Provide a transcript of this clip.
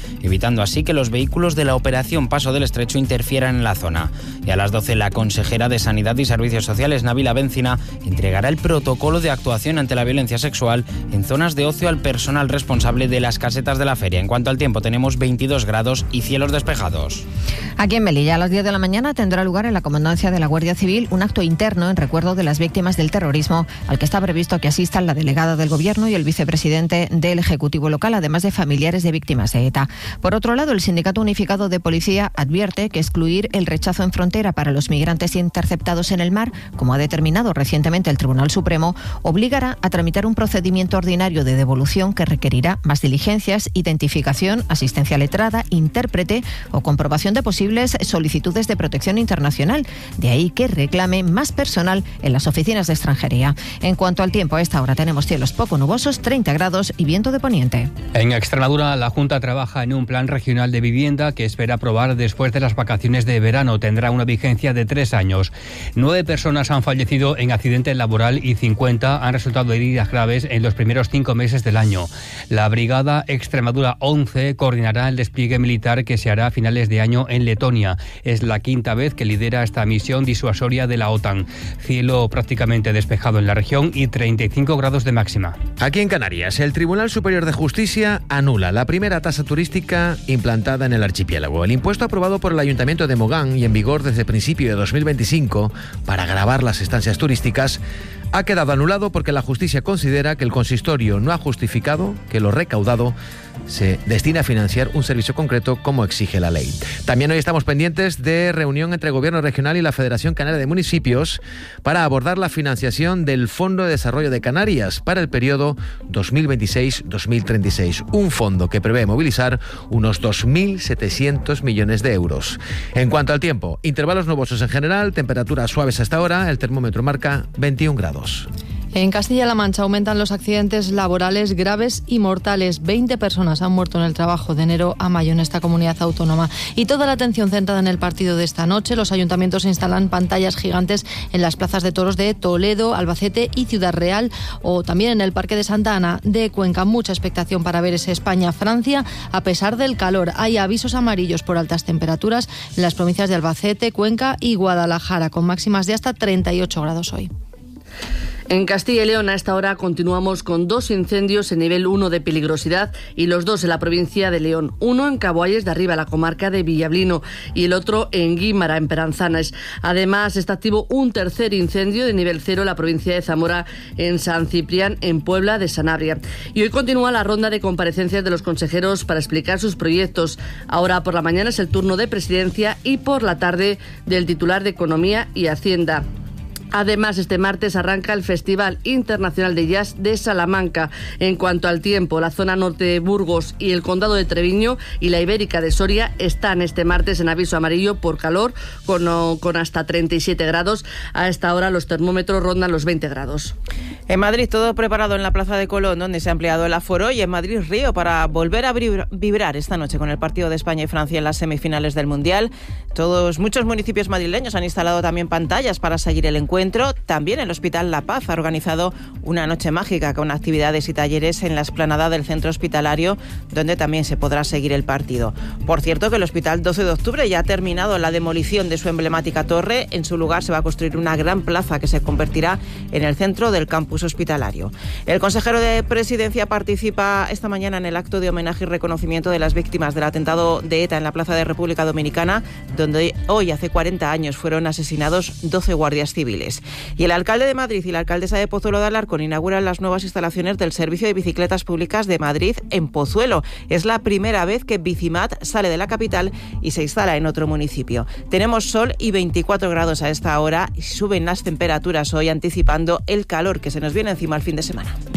evitando así que los vehículos de la Operación Paso del Estrecho interfieran en la zona. Y a las 12 la consejera de Sanidad y Servicios Sociales, Nabila Bencina, entregará el protocolo de actuación ante la violencia sexual en zonas de ocio al personal responsable de las casetas de la feria. En cuanto al tiempo, tenemos 22 grados y cielos despejados. Aquí en Melilla, a las 10 de la mañana, tendrá lugar en la Comandancia de la Guardia Civil un acto interno en recuerdo de las víctimas del terrorismo, al que está previsto que asistan la delegada del Gobierno y el vicepresidente del Ejecutivo local, además de familiares de víctimas de ETA. Por otro lado, el Sindicato Unificado de Policía advierte que excluir el rechazo en frontera para los migrantes interceptados en el mar, como ha determinado recientemente el Tribunal Supremo, obligará a tramitar un procedimiento ordinario de devolución que requerirá más diligencias, identificación, asistencia letrada, intérprete o comprobación de posibles solicitudes de protección internacional. De ahí que reclame más personal en las oficinas de extranjería. En cuanto al tiempo, a esta hora tenemos cielos poco nubosos, 30 grados y viento de poniente. En Extremadura, la Junta trabaja en un plan regional de vivienda que espera aprobar después de las vacaciones de verano. Tendrá una vigencia de 3 años. 9 personas han fallecido en accidente laboral y 50 han resultado heridas graves en los primeros 5 meses del año. La Brigada Extremadura 11 coordinará el despliegue militar que se hará a finales de año en Letonia. Es la 5ª vez que lidera esta misión disuasoria de la OTAN. Cielo prácticamente despejado en la región y 35 grados de máxima. Aquí en Canarias, el Tribunal Superior de Justicia anula la primera tasa turística implantada en el archipiélago. El impuesto aprobado por el Ayuntamiento de Mogán y en vigor desde principio de 2025 para gravar las estancias turísticas ha quedado anulado porque la justicia considera que el consistorio no ha justificado que lo recaudado se destina a financiar un servicio concreto como exige la ley. También hoy estamos pendientes de reunión entre el Gobierno Regional y la Federación Canaria de Municipios para abordar la financiación del Fondo de Desarrollo de Canarias para el periodo 2026-2036, un fondo que prevé movilizar unos 2.700 millones de euros. En cuanto al tiempo, intervalos nubosos en general, temperaturas suaves hasta ahora, el termómetro marca 21 grados. En Castilla-La Mancha aumentan los accidentes laborales graves y mortales. 20 personas han muerto en el trabajo de enero a mayo en esta comunidad autónoma. Y toda la atención centrada en el partido de esta noche. Los ayuntamientos instalan pantallas gigantes en las plazas de toros de Toledo, Albacete y Ciudad Real, o también en el Parque de Santa Ana de Cuenca. Mucha expectación para ver ese España-Francia. A pesar del calor, hay avisos amarillos por altas temperaturas en las provincias de Albacete, Cuenca y Guadalajara, con máximas de hasta 38 grados hoy. En Castilla y León a esta hora continuamos con 2 incendios en nivel 1 de peligrosidad y los 2 en la provincia de León. Uno en Caboalles de Arriba, la comarca de Villablino, y el otro en Guímara, en Peranzanes. Además está activo un tercer incendio de nivel 0 en la provincia de Zamora, en San Ciprián, en Puebla de Sanabria. Y hoy continúa la ronda de comparecencias de los consejeros para explicar sus proyectos. Ahora por la mañana es el turno de Presidencia y por la tarde del titular de Economía y Hacienda. Además, este martes arranca el Festival Internacional de Jazz de Salamanca. En cuanto al tiempo, la zona norte de Burgos y el condado de Treviño y la Ibérica de Soria están este martes en aviso amarillo por calor, con hasta 37 grados. A esta hora los termómetros rondan los 20 grados. En Madrid, todo preparado en la Plaza de Colón, donde se ha ampliado el aforo, y en Madrid Río para volver a vibrar esta noche con el partido de España y Francia en las semifinales del Mundial. Muchos municipios madrileños han instalado también pantallas para seguir el encuentro. También el Hospital La Paz ha organizado una noche mágica con actividades y talleres en la explanada del centro hospitalario, donde también se podrá seguir el partido. Por cierto, que el Hospital 12 de Octubre ya ha terminado la demolición de su emblemática torre. En su lugar se va a construir una gran plaza que se convertirá en el centro del campus hospitalario. El consejero de Presidencia participa esta mañana en el acto de homenaje y reconocimiento de las víctimas del atentado de ETA en la Plaza de República Dominicana, donde hoy, hace 40 años, fueron asesinados 12 guardias civiles. Y el alcalde de Madrid y la alcaldesa de Pozuelo de Alarcón inauguran las nuevas instalaciones del Servicio de Bicicletas Públicas de Madrid en Pozuelo. Es la primera vez que Bicimat sale de la capital y se instala en otro municipio. Tenemos sol y 24 grados a esta hora y suben las temperaturas hoy, anticipando el calor que se nos viene encima el fin de semana.